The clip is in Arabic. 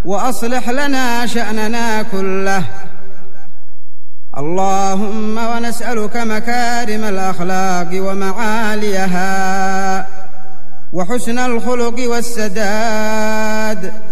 وأصلح لنا شأننا كله. اللهم ونسألك مكارم الأخلاق ومعاليها وحسن الخلق والسداد